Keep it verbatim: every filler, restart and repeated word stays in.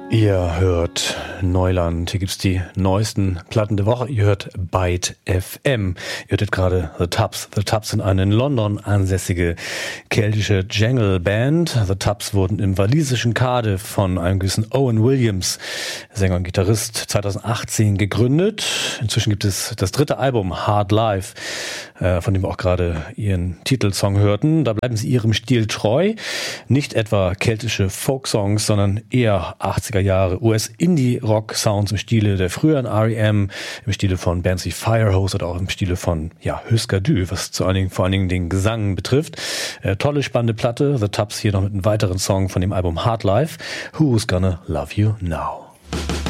Ihr hört Neuland, hier gibt's die neuesten Platten der Woche. Ihr hört Byte F M. Ihr hörtet gerade The Tubs. The Tubs sind eine in London ansässige keltische Jangle-Band. The Tubs wurden im walisischen Cardiff von einem gewissen Owen Williams, Sänger und Gitarrist, zwanzig achtzehn gegründet. Inzwischen gibt es das dritte Album, Hard Life, von dem wir auch gerade ihren Titelsong hörten. Da bleiben sie ihrem Stil treu. Nicht etwa keltische Folksongs, sondern eher achtziger Jahre U S-Indie-Rock-Sounds im Stile der früheren R E M, im Stile von Bands wie Firehose oder auch im Stile von ja, Husker Du, was zu allen Dingen, vor allen Dingen den Gesang betrifft. Äh, tolle, spannende Platte. The Tubs hier noch mit einem weiteren Song von dem Album Hard Life. Who's Gonna Love You Now?